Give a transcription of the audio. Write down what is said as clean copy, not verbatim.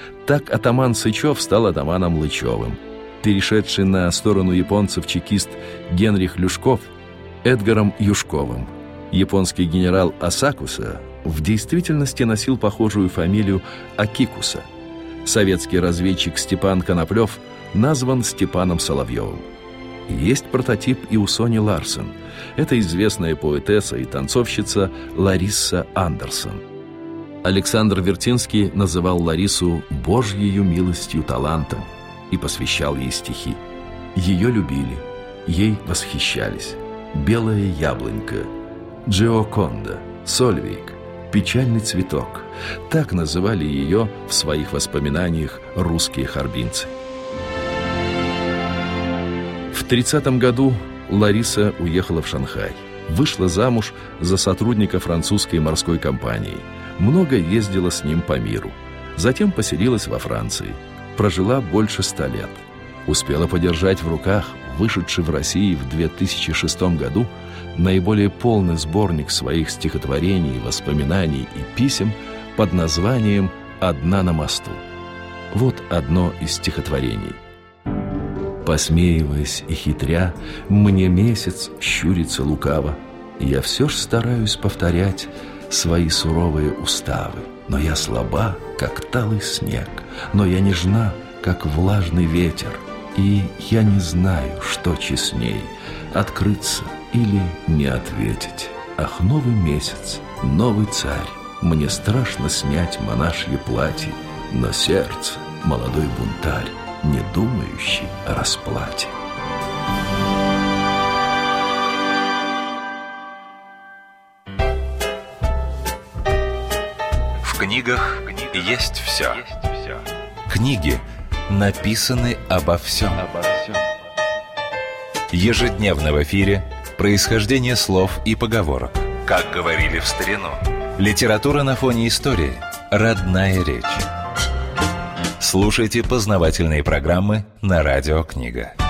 Так атаман Сычев стал атаманом Лычевым. Перешедший на сторону японцев чекист Генрих Люшков – Эдгаром Юшковым. Японский генерал Асакуса в действительности носил похожую фамилию Акикуса. Советский разведчик Степан Коноплев назван Степаном Соловьевым. Есть прототип и у Сони Ларсен. Это известная поэтесса и танцовщица Лариса Андерсон. Александр Вертинский называл Ларису «Божьею милостью талантом» и посвящал ей стихи. Ее любили, ей восхищались. «Белая яблонька», «Джиоконда», «Сольвейк», «Печальный цветок». Так называли ее в своих воспоминаниях русские харбинцы. В 30-м году Лариса уехала в Шанхай. Вышла замуж за сотрудника французской морской компании. Много ездила с ним по миру. Затем поселилась во Франции. Прожила больше 100 лет. Успела подержать в руках вышедший в России в 2006 году наиболее полный сборник своих стихотворений, воспоминаний и писем под названием «Одна на мосту». Вот одно из стихотворений. Посмеиваясь и хитря, мне месяц щурится лукаво. Я все ж стараюсь повторять свои суровые уставы. Но я слаба, как талый снег, но я нежна, как влажный ветер. И я не знаю, что честней — открыться или не ответить. Ах, новый месяц, новый царь, мне страшно снять монашье платье, но сердце — молодой бунтарь, не думающий о расплате. В книгах есть все. Книги написаны обо всем. Ежедневно в эфире происхождение слов и поговорок. Как говорили в старину. Литература на фоне истории. Родная речь. Слушайте познавательные программы на Радио Книга.